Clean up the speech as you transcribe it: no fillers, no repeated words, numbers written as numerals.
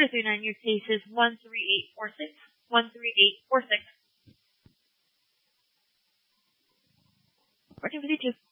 239, your case is 13846. 13846. Working with you too.